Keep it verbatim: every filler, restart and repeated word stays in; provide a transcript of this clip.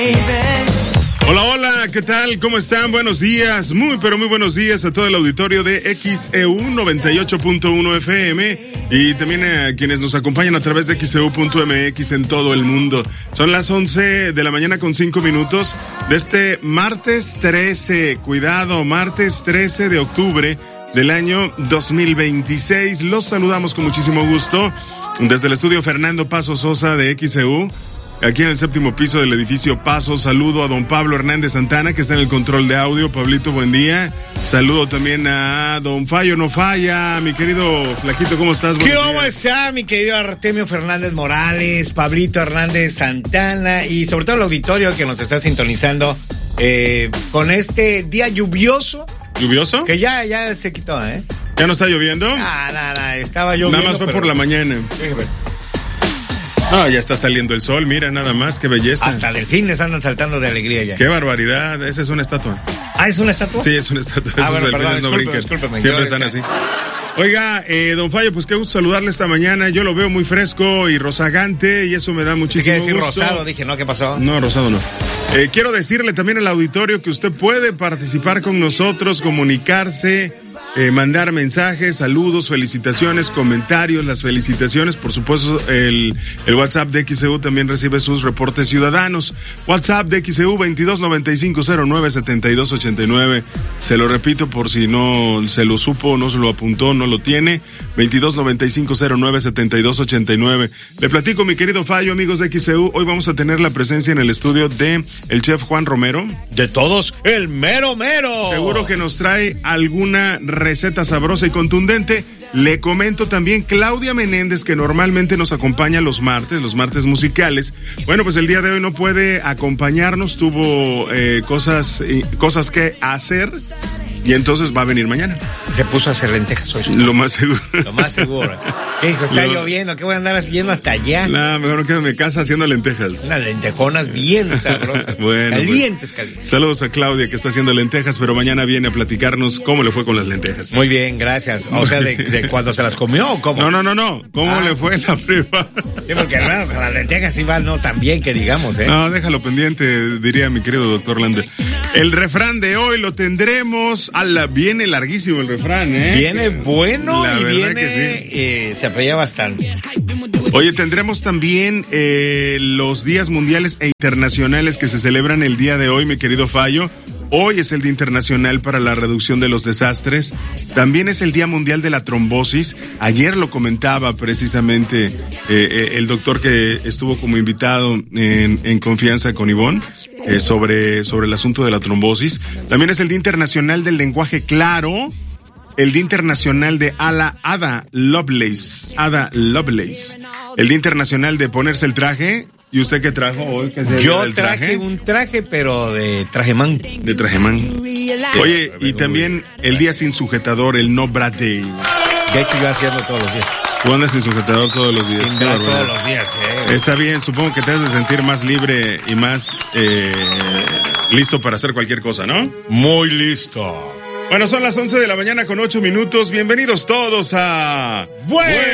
Hola, hola, ¿qué tal? ¿Cómo están? Buenos días, muy pero muy buenos días a todo el auditorio de X E U noventa y ocho punto uno F M y también a quienes nos acompañan a través de X E U punto M X en todo el mundo. Son las once de la mañana con cinco minutos de este martes trece, cuidado, martes trece de octubre del año dos mil veintiséis. Los saludamos con muchísimo gusto desde el estudio Fernando Paso Sosa de X E U. Aquí en el séptimo piso del edificio Paso, saludo a don Pablo Hernández Santana, que está en el control de audio. Pablito, buen día. Saludo también a don Fallo No Falla, mi querido Flaquito, ¿cómo estás? ¿Qué cómo está, mi querido Artemio Fernández Morales, Pablito Hernández Santana y sobre todo el auditorio que nos está sintonizando eh, con este día lluvioso? ¿Lluvioso? Que ya, ya se quitó, ¿eh? ¿Ya no está lloviendo? Ah, nada, nada, estaba lloviendo. Nada más fue pero... por la mañana. No, ya está saliendo el sol, mira nada más, qué belleza. Hasta delfines andan saltando de alegría ya. Qué barbaridad, esa es una estatua. ¿Ah, es una estatua? Sí, es una estatua. Ah, Esos bueno, delfines perdón, no disculpe, brincan. discúlpeme, Siempre yo están decía... así. Oiga, eh, don Fallo, pues qué gusto saludarle esta mañana. Yo lo veo muy fresco y rozagante y eso me da muchísimo gusto. ¿Qué decir rosado? Dije, ¿no? ¿Qué pasó? No, rosado no. Eh, quiero decirle también al auditorio que usted puede participar con nosotros, comunicarse, eh, mandar mensajes, saludos, felicitaciones, comentarios, las felicitaciones. Por supuesto, el, el WhatsApp de X E U también recibe sus reportes ciudadanos. WhatsApp de X E U veintidós noventa y cinco cero nueve setenta y dos ochenta y nueve. Se lo repito por si no se lo supo, no se lo apuntó, no lo tiene. veintidós noventa y cinco cero nueve setenta y dos ochenta y nueve. Le platico, mi querido Fallo, amigos de X E U. Hoy vamos a tener la presencia en el estudio de el chef Juan Romero. De todos, el mero mero. Seguro que nos trae alguna receta sabrosa y contundente. Le comento también Claudia Menéndez, que normalmente nos acompaña los martes, los martes musicales. Bueno, pues el día de hoy no puede acompañarnos, tuvo eh, cosas, eh, cosas que hacer. Y entonces va a venir mañana. Se puso a hacer lentejas hoy. Lo más seguro. Lo más seguro. ¿Qué dijo? Está Lo... lloviendo. ¿Qué voy a andar yendo hasta allá? No, mejor no quedo en mi casa haciendo lentejas. Unas lentejonas bien sabrosas. Bueno, calientes, pues, calientes. Saludos a Claudia, que está haciendo lentejas, pero mañana viene a platicarnos cómo le fue con las lentejas. Muy bien, gracias. O sea, ¿de, de cuando se las comió o cómo? No, no, no, no. ¿Cómo ah. le fue en la prueba? Sí, porque bueno, con las lentejas sí va no tan bien que digamos, ¿eh? No, déjalo pendiente, diría mi querido doctor Landa. El refrán de hoy lo tendremos a la... Viene larguísimo el refrán, ¿eh? Viene bueno la y viene, sí. eh, se apoya bastante. Oye, tendremos también eh, los días mundiales e internacionales que se celebran el día de hoy, mi querido Fallo. Hoy es el Día Internacional para la Reducción de los Desastres. También es el Día Mundial de la Trombosis. Ayer lo comentaba precisamente eh, eh, el doctor que estuvo como invitado en, en Confianza con Ivonne eh, sobre, sobre el asunto de la trombosis. También es el Día Internacional del Lenguaje Claro. El Día Internacional de Ala, Ada Lovelace. Ada Lovelace. El Día Internacional de Ponerse el Traje. ¿Y usted qué trajo hoy? ¿Qué Yo traje traje? un traje, pero de trajemán. De trajemán. Oye, y también el día sin sujetador, el No Bra Day. De hecho, yo haciendo todos los días. Tú andas sin sujetador todos los días. Sin bra todos los días, eh. Está bien, supongo que te has de sentir más libre y más eh, listo para hacer cualquier cosa, ¿no? Muy listo. Bueno, son las once de la mañana con ocho minutos. Bienvenidos todos a... ¡Buen